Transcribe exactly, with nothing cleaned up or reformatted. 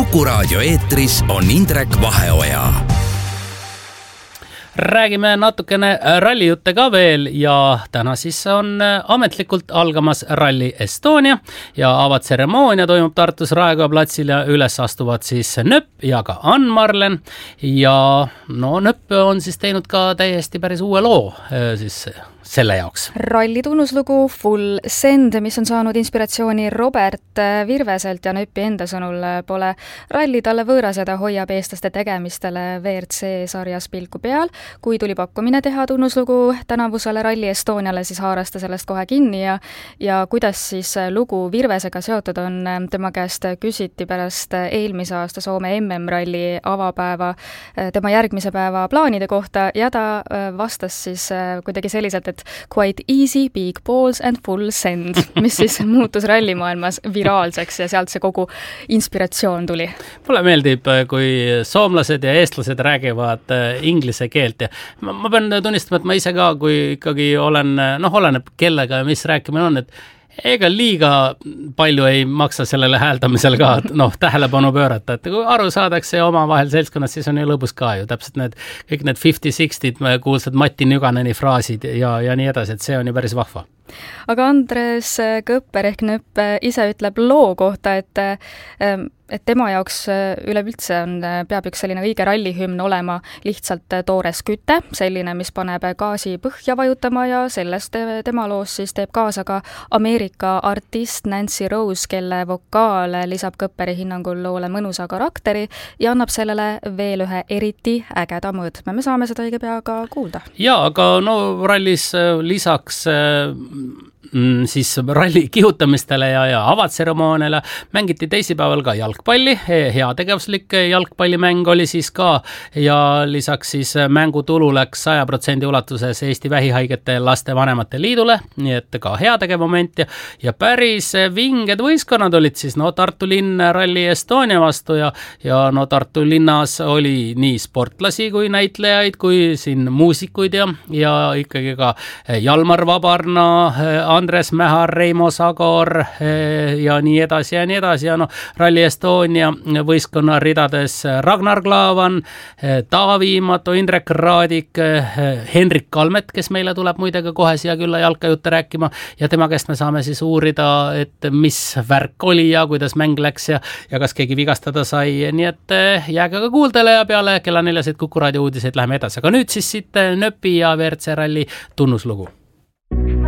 Kuku Raadio eetris on Indrek Vaheoja. Räägime natukene rallijutte ka veel ja täna siis on ametlikult algamas Rally Estonia ja avatseremoonia toimub Tartus Raekoja platsil ja üles astuvad siis Nöpp ja ka Ann Marlen ja no Nöpp on siis teinud ka täiesti päris uue loo siis selle jaoks. Ralli tunnuslugu Full Send, mis on saanud inspiratsiooni Robert Virveselt ja Nöppi enda sõnul pole ralli talle võõras ja ta hoiab eestlaste tegemistele V R C sarjas pilku peal. Kui tuli pakkumine teha tunnuslugu tänavusele Rally Estoniale, siis haaras ta sellest kohe kinni ja, ja kuidas siis lugu Virvesega seotud on, tema käest küsiti pärast eelmise aasta Soome M M-ralli avapäeva tema järgmise päeva plaanide kohta ja ta vastas siis kuidagi selliselt, et quite easy, big balls and full send, mis siis muutus rallimaailmas viraalseks ja sealt see kogu inspiratsioon tuli. Mulle meeldib, kui soomlased ja eestlased räägivad inglise keelt ja ma, ma pean tunnistama, et ma ise ka, kui ikkagi olen, noh, oleneb kellega ja mis rääkimine on, et ega liiga palju ei maksa sellele hääldamisel ka, noh, tähelepanu pöörata, et kui aru saadakse oma vahel seltskonnas, siis on ju lõbus ka ju, täpselt need, kõik need viiskümmend kuuskümmend kuulsad Mati Nüganeni fraasid ja, ja nii edasi, et see on ju päris vahva. Aga Andres Kõpper ehk Nöpp ise ütleb loo kohta, et, et tema jaoks üleüldse on, peab üks selline õige rallihümn olema lihtsalt toores küte, selline, mis paneb gaasi põhja vajutama ja sellest tema loos siis teeb kaasa ka Ameerika artist Nancy Rose, kelle vokaal lisab Kõpperi hinnangul loole mõnusa karakteri ja annab sellele veel ühe eriti ägeda mõõtme. Me saame seda õige pea ka kuulda. Ja, aga no rallis lisaks siis ralli kihutamistele ja, ja avatseremooniale mängiti teisipäeval ka jalgpalli, heategevuslik jalgpallimäng oli siis ka ja lisaks siis mängutulu läks saja protsendi ulatuses Eesti vähihaigete laste vanemate liidule, nii et ka heategev moment ja, ja päris vinged võistkonnad olid siis no Tartu linn Rally Estonia vastu ja, ja no Tartu linnas oli nii sportlasi kui näitlejaid kui siin muusikuid ja, ja ikkagi ka Jalmar Vabarna, Andres Mähar, Reimo Sagor ja nii edasi ja nii edasi ja no Rally Estonia võistkonna ridades Ragnar Klavan, Taavi Mato, Indrek Raadik, Henrik Kalmet, kes meile tuleb muidega kohe siia külla jalkajutte rääkima ja tema käest me saame siis uurida, et mis värk oli ja kuidas mäng läks ja, ja kas keegi vigastada sai, nii et jääge ka kuuldele ja peale kella neljaseid Kuku Raadio uudiseid läheme edasi, aga nüüd siis siit Nöpi ja V R C Ralli tunnuslugu.